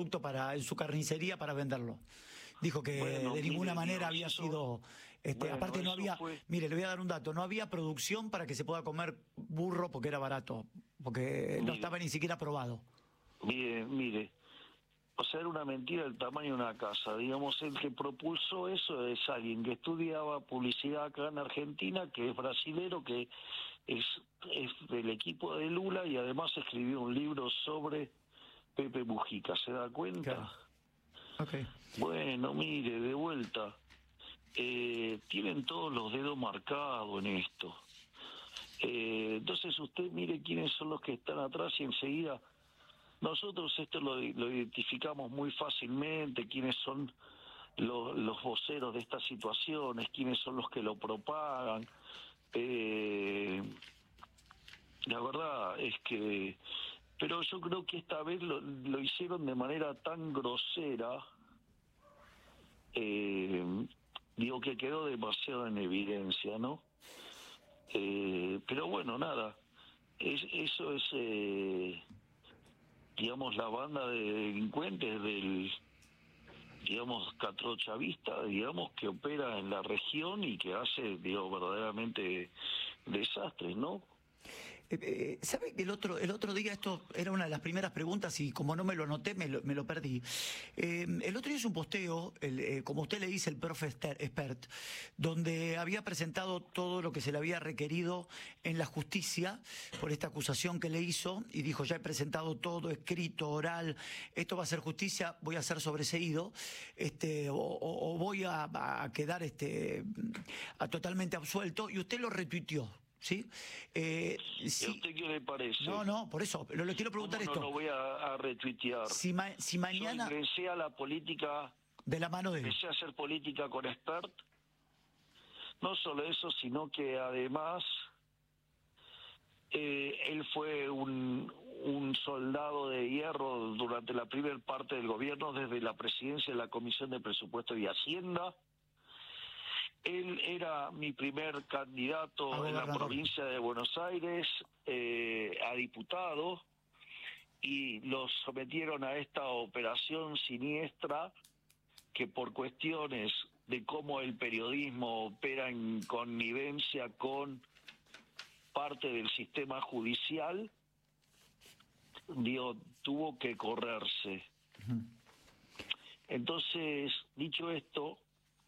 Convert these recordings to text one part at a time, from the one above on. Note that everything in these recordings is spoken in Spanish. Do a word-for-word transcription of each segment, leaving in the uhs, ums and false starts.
producto para en su carnicería para venderlo. Dijo que Bueno, de ninguna mire, manera Dios, había eso- sido... Este, bueno, aparte no eso había... fue- Mire, le voy a dar un dato. No había producción para que se pueda comer burro porque era barato. Porque no Mire. estaba ni siquiera aprobado. Mire, mire, o sea, era una mentira el tamaño de una casa. Digamos, el que propulsó eso es alguien que estudiaba publicidad acá en Argentina, que es brasilero, que es, es del equipo de Lula y además escribió un libro sobre Pepe Mujica. ¿Se da cuenta? Claro. Okay. Bueno, mire, de vuelta, eh, tienen todos los dedos marcados en esto. Eh, entonces usted mire quiénes son los que están atrás y enseguida... Nosotros esto lo, lo identificamos muy fácilmente, quiénes son los, los voceros de estas situaciones, quiénes son los que lo propagan. Eh, la verdad es que... Pero yo creo que esta vez lo, lo hicieron de manera tan grosera, eh, digo que quedó demasiado en evidencia, ¿no? Eh, pero bueno, nada, es, eso es... Eh, digamos, la banda de delincuentes del, digamos, catrochavista, digamos, que opera en la región y que hace, digo, verdaderamente desastres, ¿no? Eh, eh, ¿Sabe que el otro, el otro día, esto era una de las primeras preguntas y como no me lo anoté, me lo, me lo perdí? Eh, el otro día hizo un posteo, el, eh, como usted le dice, el profe expert, donde había presentado todo lo que se le había requerido en la justicia por esta acusación que le hizo y dijo, ya he presentado todo, escrito, oral, esto va a ser justicia, voy a ser sobreseído, este, o, o, o voy a, a quedar este, a totalmente absuelto, y usted lo retuiteó. ¿Sí? Eh, si, ¿Y a usted qué le parece? No, no, por eso, pero le quiero preguntar ¿Cómo no esto. lo voy a, a retuitear? Si, ma si mañana... Yo ingresé a la política... De la mano de él. Empecé a hacer política con expert. No solo eso, sino que además... Eh, él fue un, un soldado de hierro durante la primera parte del gobierno, desde la presidencia de la Comisión de Presupuesto y Hacienda. Él era mi primer candidato en la provincia de Buenos Aires eh, a diputado y lo sometieron a esta operación siniestra que por cuestiones de cómo el periodismo opera en connivencia con parte del sistema judicial, digo, tuvo que correrse. Uh-huh. Entonces, dicho esto,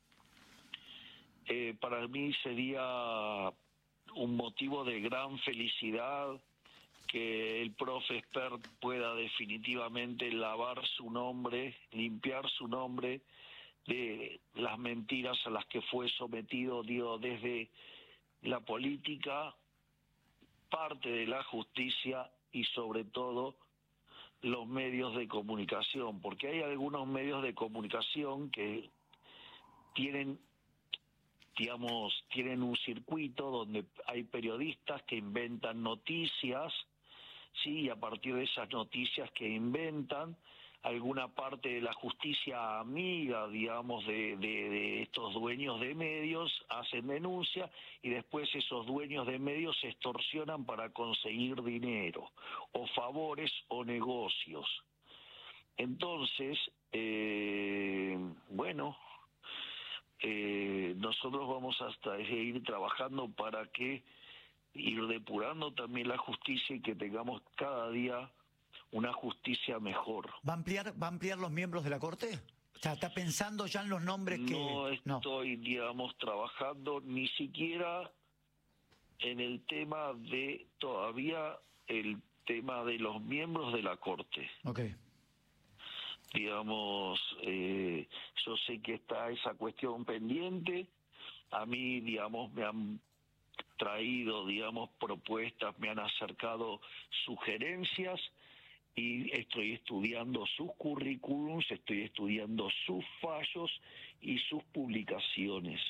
Eh, para mí sería un motivo de gran felicidad que el profe expert pueda definitivamente lavar su nombre, limpiar su nombre de las mentiras a las que fue sometido, digo, desde la política, parte de la justicia y sobre todo los medios de comunicación, porque hay algunos medios de comunicación que tienen digamos, tienen un circuito donde hay periodistas que inventan noticias, sí, y a partir de esas noticias que inventan, alguna parte de la justicia amiga, digamos, de, de, de estos dueños de medios, hacen denuncia y después esos dueños de medios se extorsionan para conseguir dinero, o favores o negocios. Entonces, eh, bueno... Eh, nosotros vamos hasta ir trabajando para que ir depurando también la justicia y que tengamos cada día una justicia mejor. ¿Va a ampliar, va a ampliar los miembros de la Corte? O sea, ¿está pensando ya en los nombres que...? No estoy, no. digamos, trabajando ni siquiera en el tema de, todavía, el tema de los miembros de la Corte. Okay. Digamos, eh, yo sé que está esa cuestión pendiente. A mí, digamos, me han traído, digamos, propuestas, me han acercado sugerencias y estoy estudiando sus currículums, estoy estudiando sus fallos y sus publicaciones.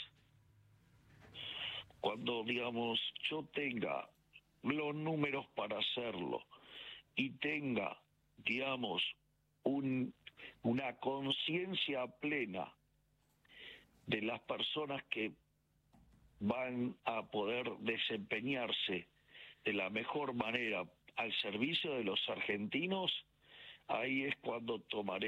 Cuando, digamos, yo tenga los números para hacerlo y tenga, digamos, un una conciencia plena de las personas que van a poder desempeñarse de la mejor manera al servicio de los argentinos, ahí es cuando tomaré